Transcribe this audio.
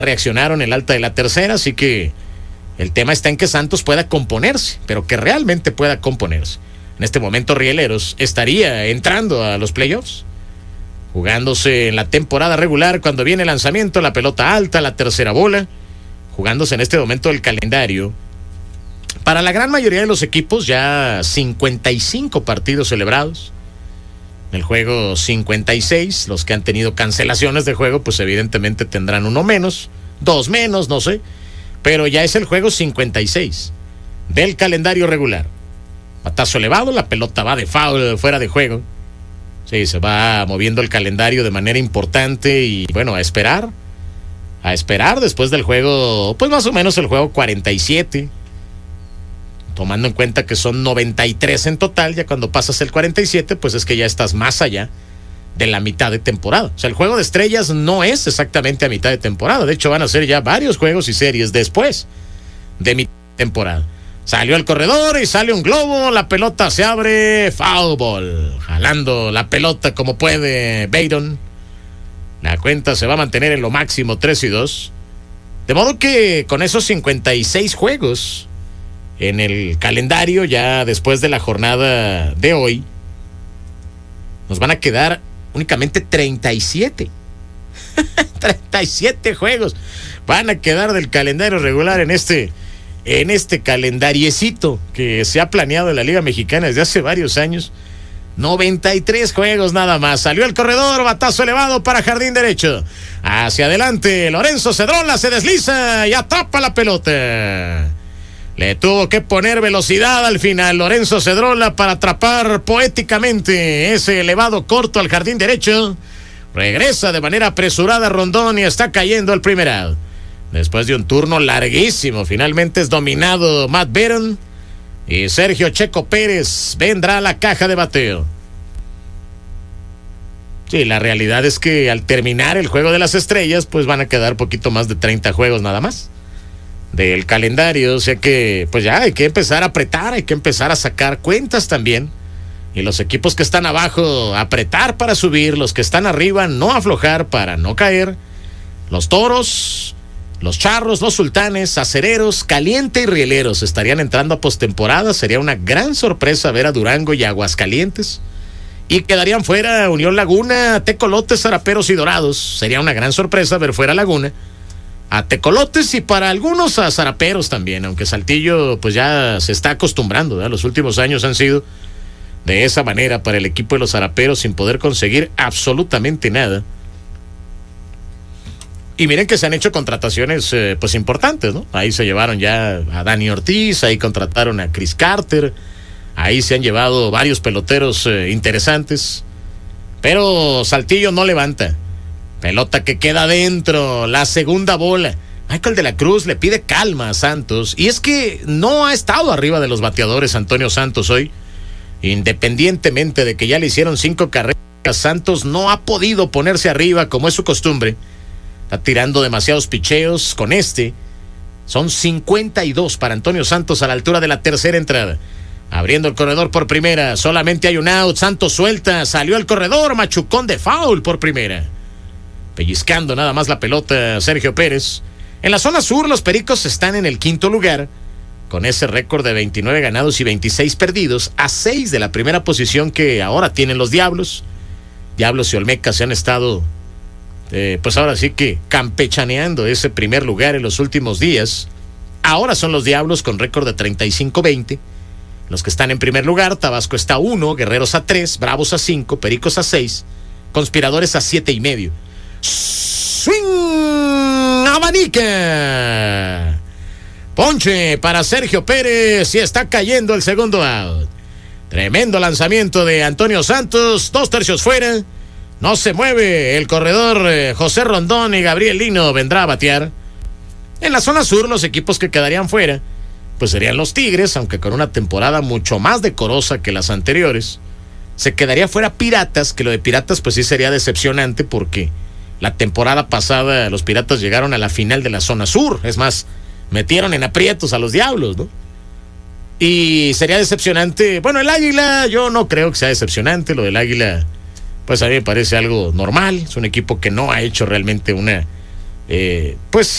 reaccionaron el alta de la tercera, así que el tema está en que Santos pueda componerse, pero que realmente pueda componerse. En este momento Rieleros estaría entrando a los playoffs, jugándose en la temporada regular cuando viene el lanzamiento, la pelota alta, la tercera bola, jugándose en este momento el calendario. Para la gran mayoría de los equipos ya 55 partidos celebrados. En el juego 56, los que han tenido cancelaciones de juego, pues evidentemente tendrán uno menos, dos menos, no sé. Pero ya es el juego 56 del calendario regular. Batazo elevado, la pelota va de foul, fuera de juego. Sí, se va moviendo el calendario de manera importante y bueno, a esperar después del juego, pues más o menos el juego 47. Tomando en cuenta que son 93 en total, ya cuando pasas el 47, pues es que ya estás más allá de la mitad de temporada. O sea, el juego de estrellas no es exactamente a mitad de temporada. De hecho, van a ser ya varios juegos y series después de mitad de temporada. Salió el corredor y sale un globo, la pelota se abre, foul ball. Jalando la pelota como puede Baton. La cuenta se va a mantener en lo máximo 3-2. De modo que con esos 56 juegos en el calendario, ya después de la jornada de hoy, nos van a quedar únicamente 37. 37 juegos van a quedar del calendario regular en este calendariecito que se ha planeado en la Liga Mexicana desde hace varios años. 93 juegos nada más. Salió el corredor, batazo elevado para jardín derecho. Hacia adelante, Lorenzo Cedrola se desliza y atrapa la pelota. Le tuvo que poner velocidad al final Lorenzo Cedrola para atrapar poéticamente ese elevado corto al jardín derecho. Regresa de manera apresurada Rondón y está cayendo el primer out. Después de un turno larguísimo, finalmente es dominado Matt Baton y Sergio Checo Pérez vendrá a la caja de bateo. Sí, la realidad es que al terminar el juego de las estrellas, pues van a quedar poquito más de 30 juegos nada más del calendario, o sea que pues ya hay que empezar a apretar, hay que empezar a sacar cuentas también, y los equipos que están abajo apretar para subir, los que están arriba no aflojar para no caer. Los Toros, los Charros, los Sultanes, Acereros, Caliente y Rieleros estarían entrando a postemporada. Sería una gran sorpresa ver a Durango y Aguascalientes, y quedarían fuera Unión Laguna, Tecolotes, Zaraperos y Dorados. Sería una gran sorpresa ver fuera Laguna, a Tecolotes y para algunos a Zaraperos también, aunque Saltillo pues ya se está acostumbrando, ¿verdad? Los últimos años han sido de esa manera para el equipo de los Zaraperos, sin poder conseguir absolutamente nada. Y miren que se han hecho contrataciones pues importantes, ¿no? Ahí se llevaron ya a Dani Ortiz, ahí contrataron a Chris Carter, ahí se han llevado varios peloteros interesantes, pero Saltillo no levanta. Pelota que queda adentro, la segunda bola. Michael de la Cruz le pide calma a Santos. Y es que no ha estado arriba de los bateadores Antonio Santos hoy. Independientemente de que ya le hicieron 5 carreras, Santos no ha podido ponerse arriba como es su costumbre. Está tirando demasiados picheos con este. Son 52 para Antonio Santos a la altura de la tercera entrada. Abriendo el corredor por primera. Solamente hay un out. Santos suelta. Salió el corredor. Machucón de foul por primera. Pellizcando nada más la pelota Sergio Pérez. En la zona sur los Pericos están en el quinto lugar con ese récord de 29 ganados y 26 perdidos, a 6 de la primera posición que ahora tienen los Diablos. Diablos y Olmecas se han estado pues ahora sí que campechaneando ese primer lugar en los últimos días. Ahora son los Diablos con récord de 35-20 los que están en primer lugar. Tabasco está a 1, Guerreros a 3, Bravos a 5, Pericos a 6, Conspiradores a 7.5. Swing, abanica, ponche para Sergio Pérez y está cayendo el segundo out. Tremendo lanzamiento de Antonio Santos, 2 tercios fuera, no se mueve el corredor José Rondón y Gabriel Lino vendrá a batear. En la zona sur los equipos que quedarían fuera pues serían los Tigres, aunque con una temporada mucho más decorosa que las anteriores. Se quedaría fuera Piratas, que lo de Piratas pues sí sería decepcionante porque la temporada pasada los Piratas llegaron a la final de la zona sur. Es más, metieron en aprietos a los Diablos, ¿no? Y sería decepcionante. Bueno, el Águila, yo no creo que sea decepcionante. Lo del Águila, pues a mí me parece algo normal. Es un equipo que no ha hecho realmente una, pues